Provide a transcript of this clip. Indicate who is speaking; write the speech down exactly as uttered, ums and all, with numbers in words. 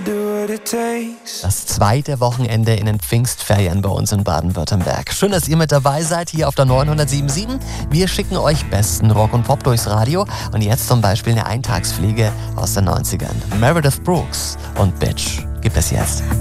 Speaker 1: Das zweite Wochenende in den Pfingstferien bei uns in Baden-Württemberg. Schön, dass ihr mit dabei seid hier auf der neunhundertsieben Komma sieben. Wir schicken euch besten Rock und Pop durchs Radio. Und jetzt zum Beispiel eine Eintagsfliege aus den neunzigern. Meredith Brooks und Bitch gibt es jetzt.